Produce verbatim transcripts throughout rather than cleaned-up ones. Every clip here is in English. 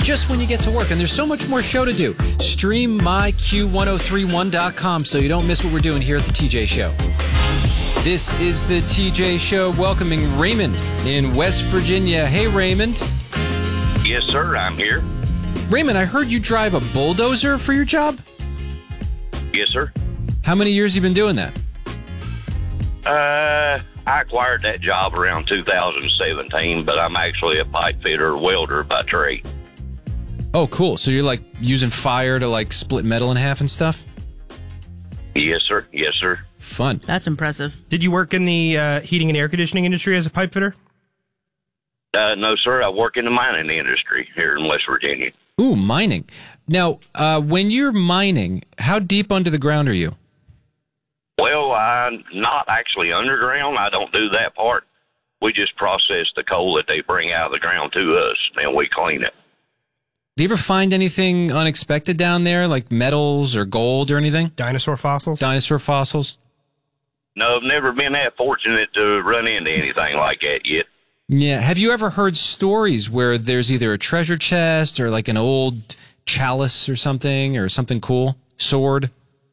just when you get to work. And there's so much more show to do. Stream my Q ten thirty-one dot com so you don't miss what we're doing here at the T J Show. This is the T J Show, welcoming Raymond in West Virginia. Hey, Raymond. Yes, sir, I'm here. Raymond, I heard you drive a bulldozer for your job? Yes, sir. How many years have you been doing that? Uh, I acquired that job around two thousand seventeen, but I'm actually a pipe fitter welder by trade. Oh, cool. So you're like using fire to like split metal in half and stuff? Yes, sir. Yes, sir. Fun. That's impressive. Did you work in the uh, heating and air conditioning industry as a pipe fitter? Uh, no, sir. I work in the mining industry here in West Virginia. Ooh, mining. Now, uh, when you're mining, how deep under the ground are you? Well, I'm not actually underground. I don't do that part. We just process the coal that they bring out of the ground to us, and we clean it. Do you ever find anything unexpected down there, like metals or gold or anything? Dinosaur fossils? Dinosaur fossils? No, I've never been that fortunate to run into anything like that yet. Yeah. Have you ever heard stories where there's either a treasure chest or like an old chalice or something or something cool? Sword?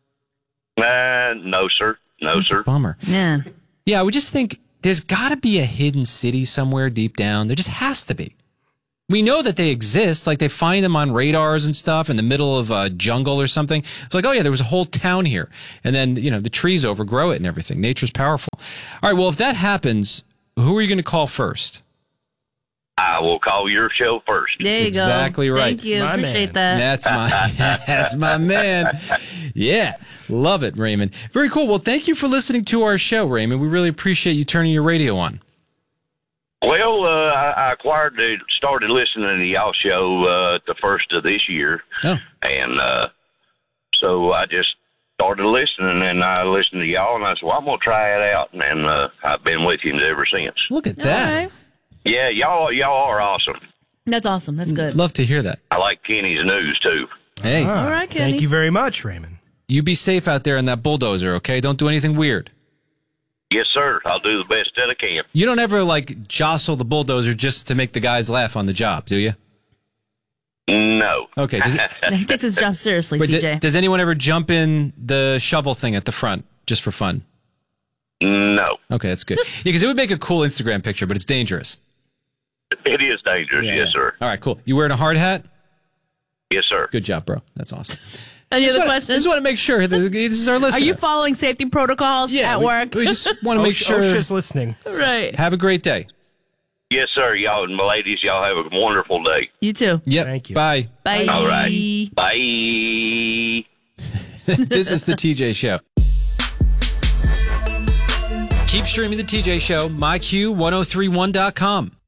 Uh, no, sir. No, That's sir. a bummer. Yeah. Yeah, I would just think there's got to be a hidden city somewhere deep down. There just has to be. We know that they exist. Like they find them on radars and stuff in the middle of a jungle or something. It's like, oh yeah, there was a whole town here. And then, you know, the trees overgrow it and everything. Nature's powerful. All right, well, if that happens, who are you going to call first? I will call your show first. There That's you exactly go. right. Thank you. My Appreciate man. that. That's my that's my man. Yeah, love it, Raymond. Very cool. Well, thank you for listening to our show, Raymond. We really appreciate you turning your radio on. Well, uh, I, I acquired, the, started listening to y'all show uh, at the first of this year, Oh, and uh, so I just started listening, and I listened to y'all, and I said, well, I'm going to try it out, and uh, I've been with you ever since. look at that. All right. Yeah, y'all y'all are awesome. That's awesome. That's good. Love to hear that. I like Kenny's news, too. Hey, Ah, All right, Kenny. Thank you very much, Raymond. you be safe out there in that bulldozer, okay? Don't do anything weird. Yes, sir. I'll do the best that I can. You don't ever, like, jostle the bulldozer just to make the guys laugh on the job, do you? No. Okay. Does, it, He takes his job seriously, wait, T J. d- does anyone ever jump in the shovel thing at the front just for fun? No. Okay, that's good. Yeah, because it would make a cool Instagram picture, but it's dangerous. It is dangerous. Yeah, yes, yeah. sir. All right, cool. You wearing a hard hat? Yes, sir. Good job, bro. That's awesome. Any Just other wanna- questions? Just want to make sure that this is our Are listener. you following safety protocols yeah, at we, work? We just want to make OSHA- sure. OSHA's listening. Right. Have a great day. Yes, sir. Y'all and my ladies, y'all have a wonderful day. You too. Yep. Thank you. Bye. Bye. All right. Bye. This is the T J Show. Keep streaming the T J Show, my Q ten thirty-one dot com.